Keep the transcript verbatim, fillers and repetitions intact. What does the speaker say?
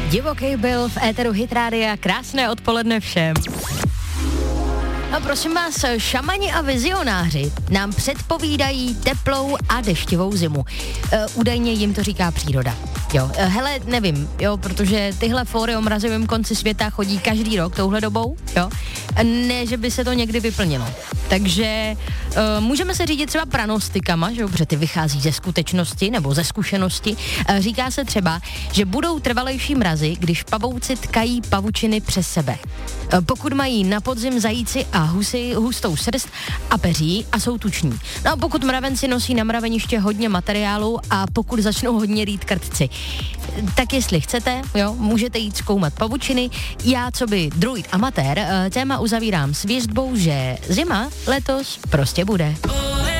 Divoký byl v éteru Hit Rádia. Krásné odpoledne všem. No prosím vás, šamani a vizionáři nám předpovídají teplou a deštivou zimu. E, údajně jim to říká příroda. Jo, e, hele, nevím, jo, protože tyhle fóry o mrazivém konci světa chodí každý rok touhle dobou, jo. Ne, že by se to někdy vyplnilo. Takže e, můžeme se řídit třeba pranostikama, že jo, protože ty vychází ze skutečnosti nebo ze zkušenosti. E, říká se třeba, že budou trvalejší mrazy, když pavouci tkají pavučiny přes sebe. E, pokud mají na podzim zajíci a husy hustou srst a peří a jsou tuční. No a pokud mravenci nosí na mraveniště hodně materiálu a pokud začnou hodně rýt krtci. Tak jestli chcete, jo, můžete jít zkoumat pavučiny. Já, co by druid amatér, téma uzavírám s věstbou, že zima letos prostě bude.